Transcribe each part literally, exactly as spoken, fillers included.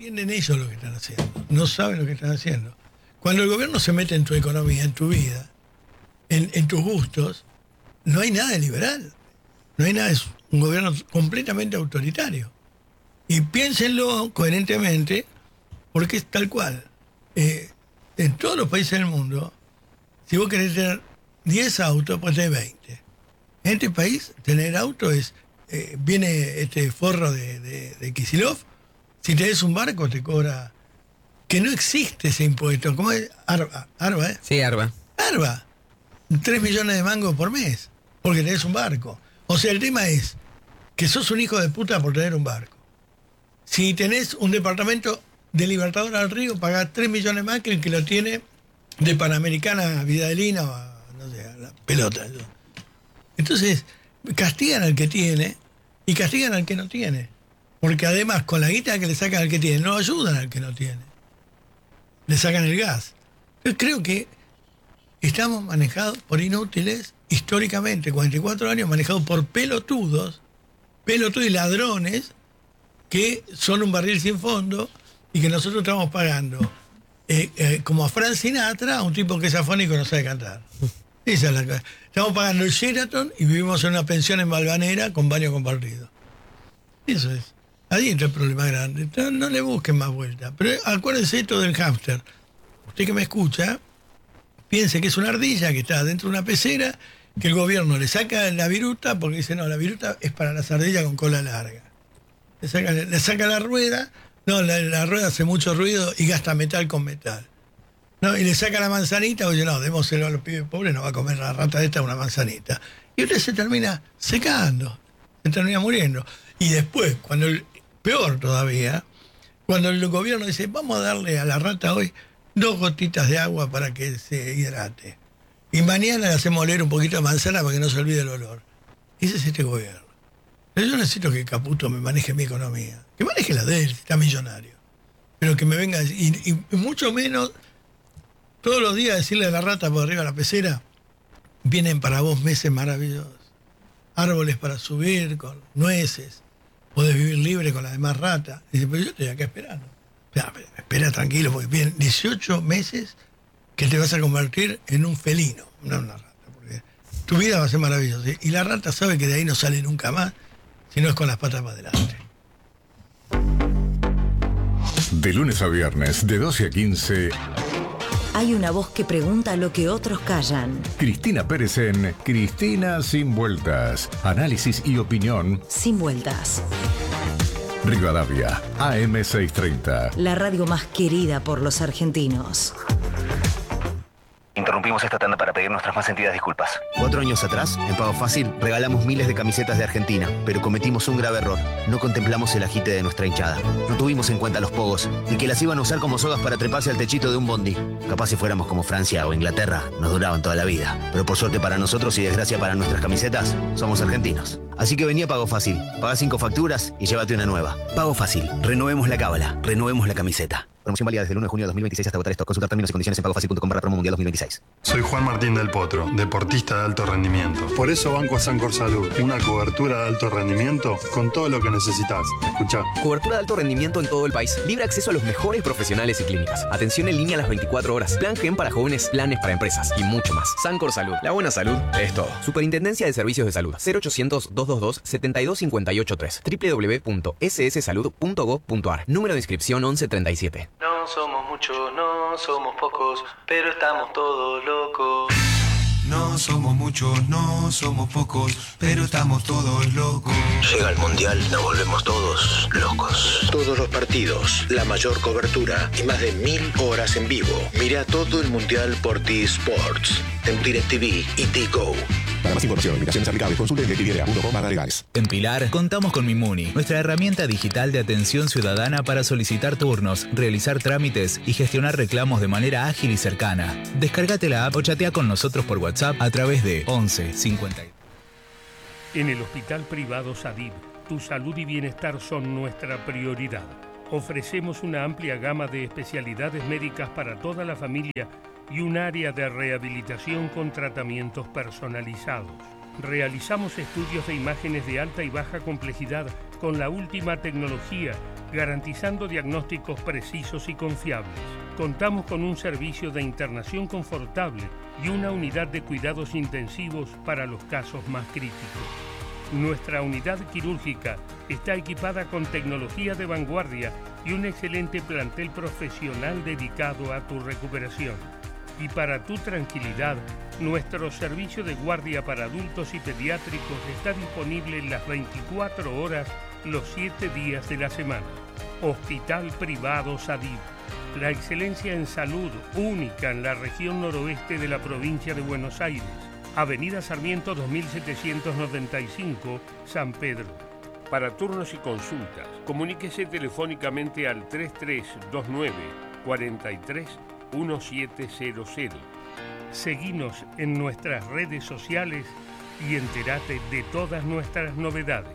entienden ellos lo que están haciendo, no saben lo que están haciendo. Cuando el gobierno se mete en tu economía, en tu vida, en, en tus gustos, no hay nada de liberal. No hay nada, es un gobierno completamente autoritario. Y piénsenlo coherentemente, porque es tal cual. Eh, en todos los países del mundo, si vos querés tener diez autos, pues tenés veinte. En este país, tener auto es... Eh, viene este forro de, de, de Kicillof, si tenés un barco te cobra... Que no existe ese impuesto. ¿Cómo es? Arba, Arba, ¿eh? Sí, Arba. Arba. Tres millones de mangos por mes, porque tenés un barco. O sea, el tema es que sos un hijo de puta por tener un barco. Si tenés un departamento de Libertador al Río, pagás tres millones más que el que lo tiene de Panamericana, Vidadelina, o no sé, la pelota. Entonces, castigan al que tiene y castigan al que no tiene. Porque además, con la guita que le sacan al que tiene, no ayudan al que no tiene. Le sacan el gas. Yo creo que estamos manejados por inútiles históricamente, cuarenta y cuatro años manejados por pelotudos, pelotudos y ladrones que son un barril sin fondo y que nosotros estamos pagando eh, eh, como a Frank Sinatra, a un tipo que es afónico y no sabe cantar. Esa es la cosa. Estamos pagando el Sheraton y vivimos en una pensión en Valvanera con baño compartido. Eso es. Ahí está el problema grande. No, no le busquen más vuelta. Pero acuérdense esto del hámster. Usted que me escucha, piense que es una ardilla que está dentro de una pecera, que el gobierno le saca la viruta, porque dice, no, la viruta es para las ardillas con cola larga. Le saca, le saca la rueda, no, la, la rueda hace mucho ruido y gasta metal con metal. No, y le saca la manzanita, oye, no, démoselo a los pibes pobres, no va a comer la rata esta una manzanita. Y usted se termina secando, se termina muriendo. Y después, cuando el, peor todavía, cuando el gobierno dice, vamos a darle a la rata hoy dos gotitas de agua para que se hidrate. Y mañana le hacemos oler un poquito de manzana para que no se olvide el olor. Ese es este gobierno. Pero yo necesito que Caputo me maneje mi economía. Que maneje la de él, está millonario. Pero que me venga, y, y mucho menos... Todos los días decirle a la rata por arriba de la pecera, vienen para vos meses maravillosos. Árboles para subir con nueces. Podés vivir libre con las demás ratas. Dice, pero yo estoy acá esperando. Espera, espera tranquilo, porque vienen dieciocho meses que te vas a convertir en un felino, no en una rata. Porque tu vida va a ser maravillosa. Y la rata sabe que de ahí no sale nunca más, si no es con las patas para adelante. De lunes a viernes, de doce a quince... Hay una voz que pregunta lo que otros callan. Cristina Pérez en Cristina Sin Vueltas. Análisis y opinión. Sin vueltas. Rivadavia, A M seiscientos treinta. La radio más querida por los argentinos. Interrumpimos esta tanda para pedir nuestras más sentidas disculpas. Cuatro años atrás, en Pago Fácil, regalamos miles de camisetas de Argentina, pero cometimos un grave error. No contemplamos el agite de nuestra hinchada. No tuvimos en cuenta los pogos, y que las iban a usar como sogas para treparse al techito de un bondi. Capaz si fuéramos como Francia o Inglaterra, nos duraban toda la vida. Pero por suerte para nosotros y desgracia para nuestras camisetas, somos argentinos. Así que vení a Pago Fácil, paga cinco facturas y llévate una nueva. Pago Fácil, renovemos la cábala, renovemos la camiseta. Promoción válida desde el uno de junio de dos mil veintiséis hasta agotar stock. Consultar términos y condiciones en pagofacil punto com barra promo mundial dos mil veintiséis. Soy Juan Martín del Potro, deportista de alto rendimiento. Por eso banco a Sancor Salud, una cobertura de alto rendimiento con todo lo que necesitas. Escuchá. Cobertura de alto rendimiento en todo el país. Libre acceso a los mejores profesionales y clínicas. Atención en línea a las veinticuatro horas. Plan Gen para jóvenes, planes para empresas y mucho más. Sancor Salud. La buena salud es todo. Superintendencia de Servicios de Salud. cero ochocientos, doscientos veintidós, setenta y dos cincuenta y ocho tres. doble u doble u doble u punto ese ese salud punto gov punto a r. Número de inscripción once treinta y siete. No somos muchos, no somos pocos, pero estamos todos locos. No somos muchos, no somos pocos, pero estamos todos locos. Llega el Mundial, nos volvemos todos locos. Todos los partidos, la mayor cobertura y más de mil horas en vivo. Mira todo el Mundial por T-Sports, en DirecTV y T-Go. Para más información, invitaciones aplicables, consulte en directv punto com barra legales. En Pilar, contamos con Mimuni, nuestra herramienta digital de atención ciudadana para solicitar turnos, realizar trámites y gestionar reclamos de manera ágil y cercana. Descárgate la app o chatea con nosotros por WhatsApp a través de once cincuenta. En el Hospital Privado Sadib, tu salud y bienestar son nuestra prioridad. Ofrecemos una amplia gama de especialidades médicas para toda la familia y un área de rehabilitación con tratamientos personalizados. Realizamos estudios de imágenes de alta y baja complejidad con la última tecnología garantizando diagnósticos precisos y confiables. Contamos con un servicio de internación confortable y una unidad de cuidados intensivos para los casos más críticos. Nuestra unidad quirúrgica está equipada con tecnología de vanguardia y un excelente plantel profesional dedicado a tu recuperación. Y para tu tranquilidad, nuestro servicio de guardia para adultos y pediátricos está disponible en las veinticuatro horas, los siete días de la semana. Hospital Privado Sadib. La excelencia en salud única en la región noroeste de la provincia de Buenos Aires. Avenida Sarmiento dos mil setecientos noventa y cinco, San Pedro. Para turnos y consultas, comuníquese telefónicamente al tres tres dos nueve, cuatro tres, uno siete cero cero. Seguinos en nuestras redes sociales y entérate de todas nuestras novedades.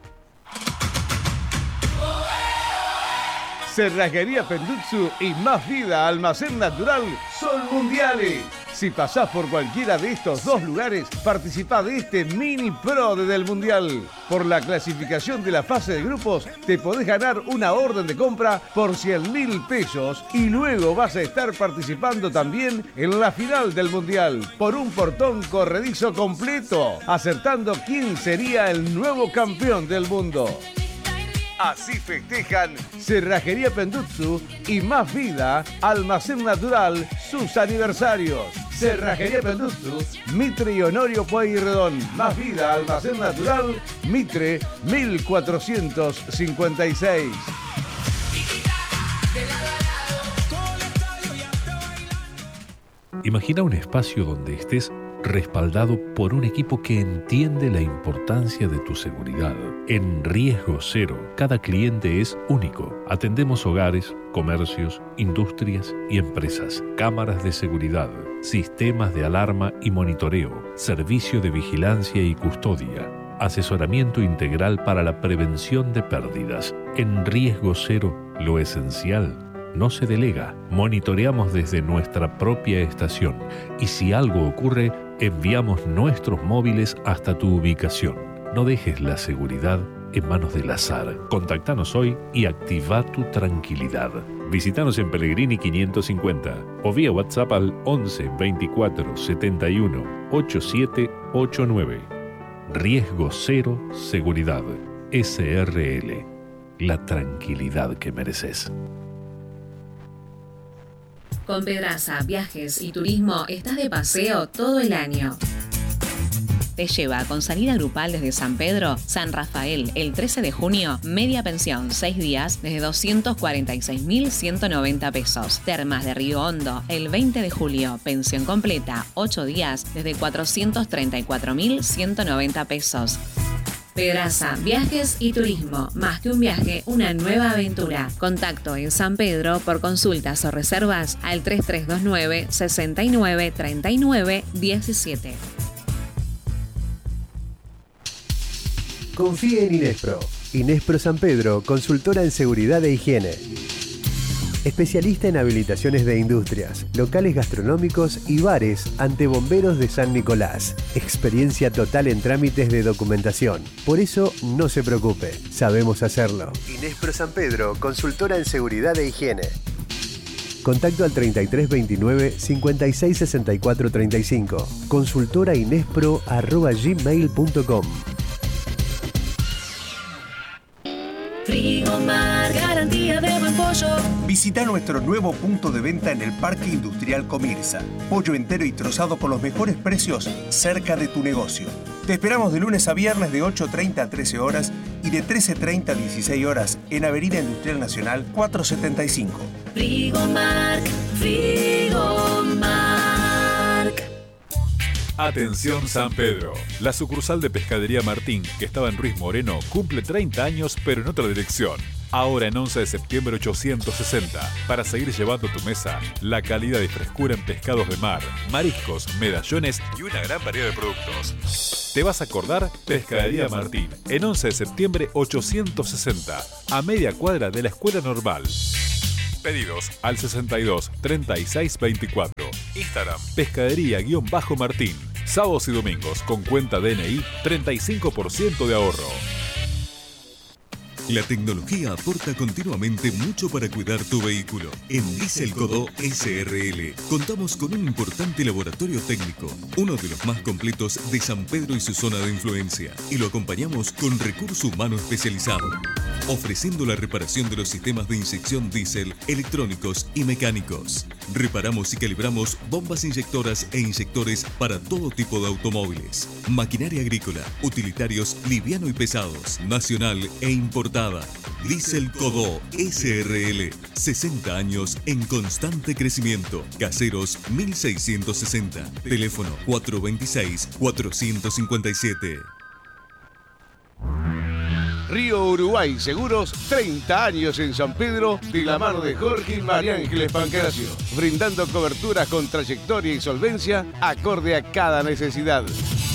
Cerrajería Pendutsu y Más Vida Almacén Natural son mundiales. Si pasás por cualquiera de estos dos lugares, participá de este mini pro del Mundial. Por la clasificación de la fase de grupos, te podés ganar una orden de compra por cien mil pesos y luego vas a estar participando también en la final del Mundial por un portón corredizo completo, acertando quién sería el nuevo campeón del mundo. Así festejan Cerrajería Pendutsu y Más Vida Almacén Natural sus aniversarios. Cerrajería Pendutsu, Mitre y Honorio Pueyrredón. Más Vida Almacén Natural, Mitre mil cuatrocientos cincuenta y seis. Imagina un espacio donde estés respaldado por un equipo que entiende la importancia de tu seguridad. En Riesgo Cero, cada cliente es único. Atendemos hogares, comercios, industrias y empresas. Cámaras de seguridad, sistemas de alarma y monitoreo, servicio de vigilancia y custodia, asesoramiento integral para la prevención de pérdidas. En Riesgo Cero, lo esencial no se delega. Monitoreamos desde nuestra propia estación y si algo ocurre, enviamos nuestros móviles hasta tu ubicación. No dejes la seguridad en manos del azar. Contactanos hoy y activa tu tranquilidad. Visítanos en Pellegrini quinientos cincuenta o vía WhatsApp al once veinticuatro setenta y uno ochenta y siete ochenta y nueve. Riesgo Cero Seguridad. S R L. La tranquilidad que mereces. Con Pedraza, Viajes y Turismo estás de paseo todo el año. Te lleva con salida grupal desde San Pedro, San Rafael, el trece de junio, media pensión, seis días, desde doscientos cuarenta y seis mil ciento noventa pesos. Termas de Río Hondo, el veinte de julio, pensión completa, ocho días, desde cuatrocientos treinta y cuatro mil ciento noventa pesos. Pedraza, Viajes y Turismo. Más que un viaje, una nueva aventura. Contacto en San Pedro por consultas o reservas al tres tres dos nueve, sesenta y nueve, treinta y nueve, diecisiete. Confíe en Inespro. Inespro San Pedro, consultora en seguridad e higiene. Especialista en habilitaciones de industrias, locales gastronómicos y bares ante bomberos de San Nicolás. Experiencia total en trámites de documentación. Por eso, no se preocupe, sabemos hacerlo. Inespro San Pedro, consultora en seguridad e higiene. Contacto al treinta y tres veintinueve, cincuenta y seis sesenta y cuatro treinta y cinco. Consultora inespro arroba gmail punto com. Frigomar, garantía de buen pollo. Visita nuestro nuevo punto de venta en el Parque Industrial Comirsa. Pollo entero y trozado con los mejores precios cerca de tu negocio. Te esperamos de lunes a viernes de ocho treinta a trece horas y de trece treinta a dieciséis horas en Avenida Industrial Nacional cuatrocientos setenta y cinco. Frigomar, Frigomar. Atención San Pedro. La sucursal de Pescadería Martín, que estaba en Ruiz Moreno, cumple treinta años pero en otra dirección. Ahora en once de septiembre ochocientos sesenta, para seguir llevando a tu mesa la calidad y frescura en pescados de mar, mariscos, medallones y una gran variedad de productos. ¿Te vas a acordar? Pescadería Martín, en once de septiembre ochocientos sesenta, a media cuadra de la Escuela Normal. Pedidos al sesenta y dos, treinta y seis, veinticuatro. Instagram, pescadería-martín. Sábados y domingos con cuenta D N I, treinta y cinco por ciento de ahorro. La tecnología aporta continuamente mucho para cuidar tu vehículo. En Diesel Codó S R L contamos con un importante laboratorio técnico, uno de los más completos de San Pedro y su zona de influencia, y lo acompañamos con recurso humano especializado, ofreciendo la reparación de los sistemas de inyección diésel, electrónicos y mecánicos. Reparamos y calibramos bombas inyectoras e inyectores para todo tipo de automóviles, maquinaria agrícola, utilitarios liviano y pesados, nacional e importada. Diesel Codó S R L, sesenta años en constante crecimiento. Caseros mil seiscientos sesenta. Teléfono cuatro veintiséis, cuatrocientos cincuenta y siete. Río Uruguay Seguros, treinta años en San Pedro, de la mano de Jorge y María Ángeles Pancracio, brindando coberturas con trayectoria y solvencia acorde a cada necesidad.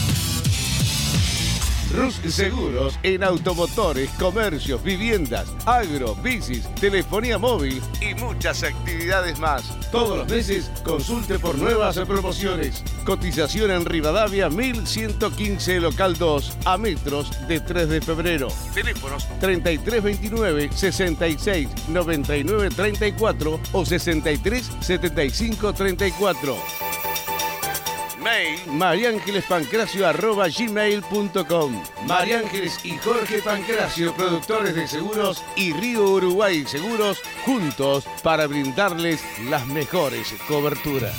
Rus Seguros en automotores, comercios, viviendas, agro, bicis, telefonía móvil y muchas actividades más. Todos los meses consulte por nuevas promociones. Cotización en Rivadavia mil ciento quince local dos a metros de tres de febrero. Teléfonos treinta y tres veintinueve, sesenta y seis, noventa y nueve treinta y cuatro o sesenta y tres setenta y cinco treinta y cuatro. Mail mariangelespancracio arroba gmail punto com. María Ángeles y Jorge Pancracio, productores de seguros, y Río Uruguay Seguros, juntos para brindarles las mejores coberturas.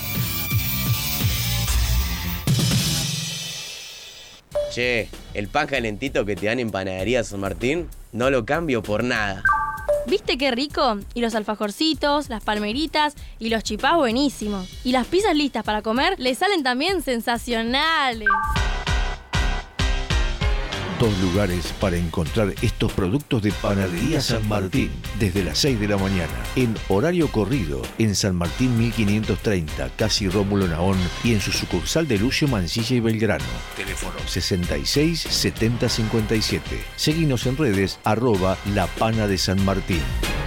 Che, el pan calentito que te dan en Panadería San Martín, no lo cambio por nada. ¿Viste qué rico? Y los alfajorcitos, las palmeritas y los chipás buenísimos. Y las pizzas listas para comer le salen también sensacionales. Dos lugares para encontrar estos productos de Panadería San Martín desde las seis de la mañana, en horario corrido, en San Martín mil quinientos treinta, casi Rómulo Naón, y en su sucursal de Lucio Mansilla y Belgrano. Teléfono sesenta y seis setenta cincuenta y siete. Seguinos en redes arroba La Pana de San Martín.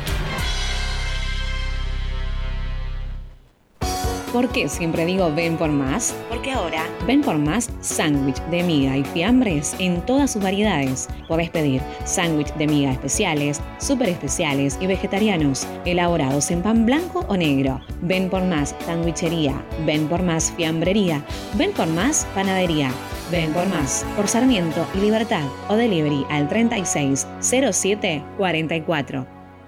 ¿Por qué siempre digo ven por más? Porque ahora ven por más sándwich de miga y fiambres en todas sus variedades. Podés pedir sándwich de miga especiales, súper especiales y vegetarianos, elaborados en pan blanco o negro. Ven por más sandwichería, ven por más fiambrería, ven por más panadería. Ven por más por Sarmiento y Libertad o delivery al treinta y seis cero siete cuarenta y cuatro.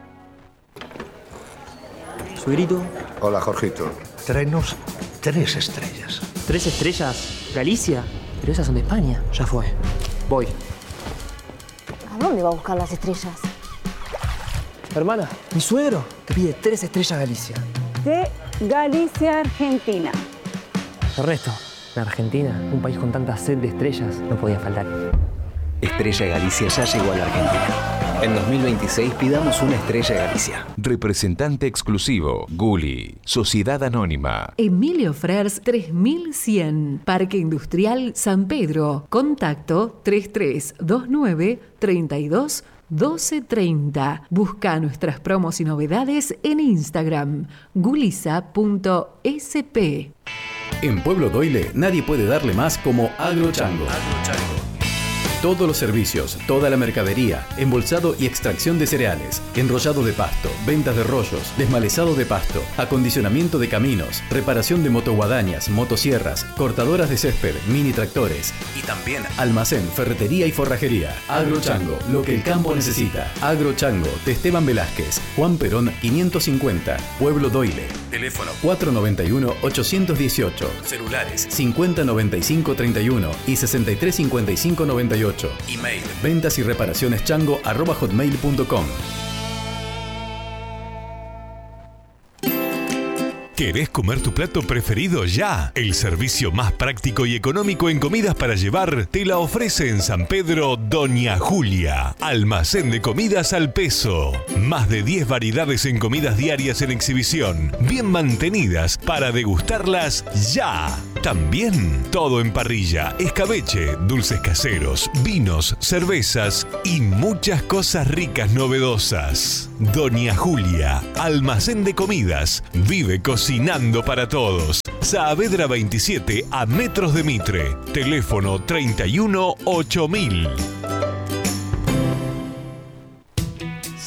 Suegrito. Hola, Jorgito. Tráenos tres estrellas. ¿Tres estrellas? ¿Galicia? Pero esas son de España. Ya fue. Voy. ¿A dónde va a buscar las estrellas? Hermana, mi suegro te pide tres estrellas Galicia. De Galicia, Argentina. Ernesto, en Argentina, un país con tanta sed de estrellas, no podía faltar. Estrella Galicia ya llegó a la Argentina. En dos mil veintiséis pidamos una Estrella Galicia. Representante exclusivo, Gulli, Sociedad Anónima. Emilio Frers tres mil cien, Parque Industrial San Pedro. Contacto treinta y tres veintinueve, treinta y dos, doce treinta. Busca nuestras promos y novedades en Instagram, gulisa punto s p. En Pueblo Doyle nadie puede darle más como Agrochango. Todos los servicios, toda la mercadería, embolsado y extracción de cereales, enrollado de pasto, ventas de rollos, desmalezado de pasto, acondicionamiento de caminos, reparación de motoguadañas, motosierras, cortadoras de césped, mini tractores y también almacén, ferretería y forrajería. Agrochango, lo que el campo necesita. Agrochango, de Esteban Velázquez, Juan Perón quinientos cincuenta, Pueblo Doyle. Teléfono cuatro nueve uno, ocho uno ocho, celulares cincuenta noventa y cinco treinta y uno y sesenta y tres cincuenta y cinco noventa y ocho. Email ventas y reparaciones chango arroba hotmail punto com. ¿Querés comer tu plato preferido ya? El servicio más práctico y económico en comidas para llevar te la ofrece en San Pedro Doña Julia. Almacén de comidas al peso. Más de diez variedades en comidas diarias en exhibición, bien mantenidas para degustarlas ya. También todo en parrilla, escabeche, dulces caseros, vinos, cervezas y muchas cosas ricas novedosas. Doña Julia, almacén de comidas, vive cocinando para todos. Saavedra veintisiete a metros de Mitre. Teléfono treinta y uno, ocho mil.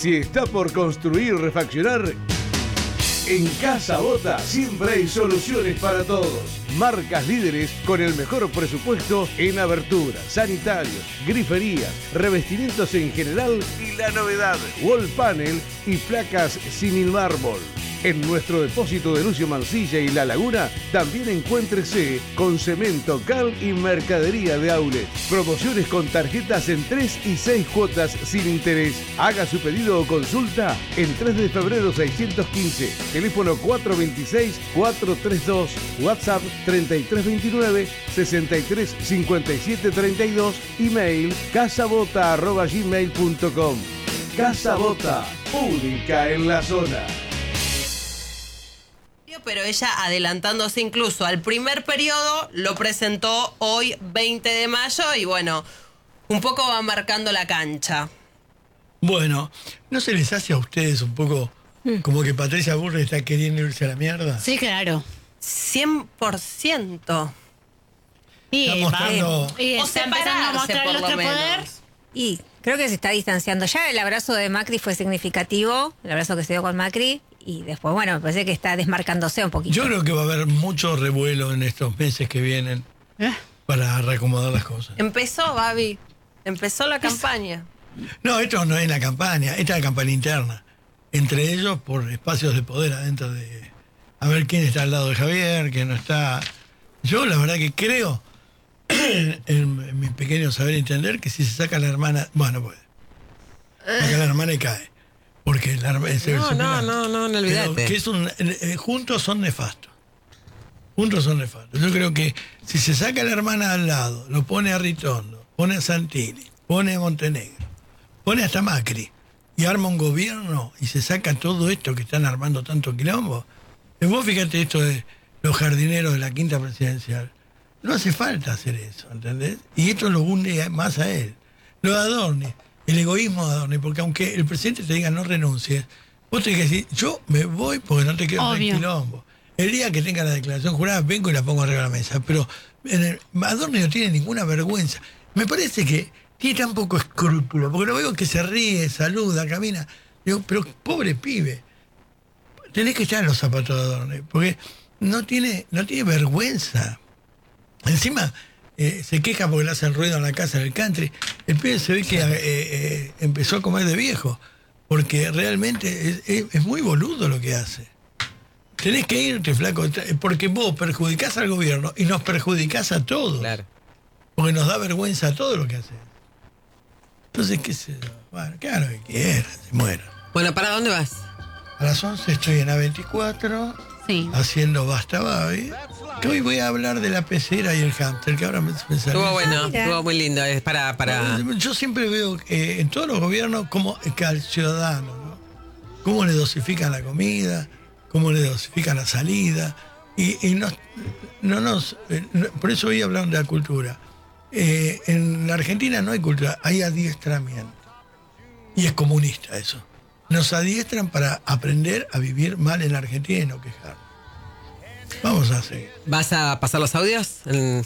Si está por construir o refaccionar, en Casa Bota siempre hay soluciones para todos. Marcas líderes con el mejor presupuesto en aberturas, sanitarios, griferías, revestimientos en general y la novedad, wall panel y placas sin mármol. En nuestro depósito de Lucio Mancilla y La Laguna también encuéntrese con cemento, cal y mercadería de Aulet. Promociones con tarjetas en tres y seis cuotas sin interés. Haga su pedido o consulta en tres de febrero seiscientos quince. Teléfono cuatro dos seis, cuatro tres dos. WhatsApp treinta y tres veintinueve, sesenta y tres cincuenta y siete treinta y dos. Email casabota arroba gmail punto com. Casa Bota, única en la zona. Pero ella adelantándose incluso al primer periodo, lo presentó hoy veinte de mayo y bueno, un poco va marcando la cancha. Bueno, ¿no se les hace a ustedes un poco como que Patricia Bullrich está queriendo irse a la mierda? Sí, claro. cien por ciento. Y está mostrando... y está empezando a mostrar nuestro poder. Y creo que se está distanciando. Ya el abrazo de Macri fue significativo, el abrazo que se dio con Macri. Y después, bueno, me parece que está desmarcándose un poquito. Yo creo que va a haber mucho revuelo en estos meses que vienen ¿Eh? para reacomodar las cosas. Empezó, Babi. Empezó la campaña. No, esto no es la campaña, esta es la campaña interna. Entre ellos, por espacios de poder adentro de... A ver quién está al lado de Javier, quién no está... Yo la verdad que creo, en, en mi pequeño saber entender, que si se saca la hermana... Bueno, pues... Saca la hermana y cae. Porque la, ese, no, no, no, no, no olvidate. Que es un, eh, juntos son nefastos. Juntos son nefastos. Yo creo que si se saca a la hermana al lado, lo pone a Ritondo, pone a Santilli, pone a Montenegro, pone hasta Macri y arma un gobierno y se saca todo esto que están armando tanto quilombo. Y vos fíjate esto de los jardineros de la quinta presidencial. No hace falta hacer eso, ¿entendés? Y esto lo hunde más a él. Lo de Adorni. El egoísmo de Adorni, porque aunque el presidente te diga no renuncies, vos tenés que decir, yo me voy porque no te quiero en quilombo. El día que tenga la declaración jurada, vengo y la pongo arriba de la mesa. Pero en el, Adorni no tiene ninguna vergüenza. Me parece que tiene tan poco escrúpulo, porque lo veo que se ríe, saluda, camina. Digo, pero pobre pibe, tenés que estar en los zapatos de Adorni, porque no tiene, no tiene vergüenza. Encima... Eh, se queja porque le hacen ruido en la casa del country. El pibe se ve que eh, eh, empezó a comer de viejo, porque realmente es, es, es muy boludo lo que hace. Tenés que irte, flaco, porque vos perjudicás al gobierno y nos perjudicás a todos. Claro. Porque nos da vergüenza todo lo que haces. Entonces, qué sé yo. Bueno, que hagan lo que quieran, se mueran. Bueno, ¿para dónde vas? A las once estoy en A veinticuatro, sí. haciendo Basta Babi. Que hoy voy a hablar de la pecera y el hámster, que ahora me pensaré. Estuvo bueno, estuvo muy lindo. Es para, para... Yo siempre veo eh, en todos los gobiernos como que al ciudadano, ¿no? Cómo le dosifican la comida, cómo le dosifican la salida. Y, y no, no nos. Eh, no, por eso hoy hablamos de la cultura. Eh, en la Argentina no hay cultura, hay adiestramiento. Y es comunista eso. Nos adiestran para aprender a vivir mal en la Argentina y no quejarnos. Vamos a seguir. ¿Vas a pasar los audios? No.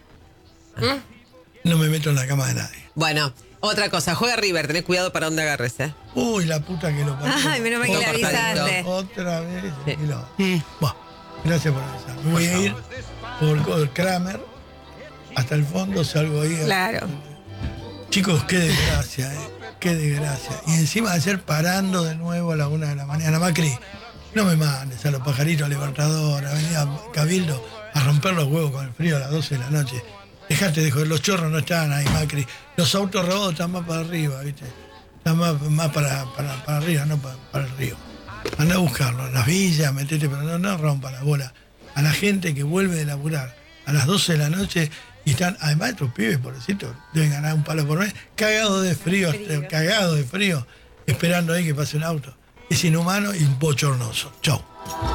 ¿Mm? No me meto en la cama de nadie. Bueno, otra cosa. Juega River. Tenés cuidado para dónde agarres, ¿eh? Uy, la puta que lo parió. Ay, menos mal que le avisaste. Otra vez. Sí. Sí. Bueno, gracias por avisar. Me voy a ir por Kramer hasta el fondo, salgo ahí. Claro. Chicos, qué desgracia, ¿eh? Qué desgracia. Y encima de ser parando de nuevo a la una de la mañana. Macri, no me mandes a los pajaritos Libertador, a venir a Cabildo a romper los huevos con el frío a las doce de la noche. Dejate de joder, los chorros no están ahí, Macri. Los autos robados están más para arriba, ¿viste? Están más, más para, para, para arriba, no para, para el río. Andá a buscarlo, en las villas, metete, pero no, no rompa la bola. A la gente que vuelve de laburar a las doce de la noche y están, además estos pibes, pobrecitos, deben ganar un palo por mes, cagados de frío, frío. cagados de frío, esperando ahí que pase un auto. Es inhumano y bochornoso. Chau.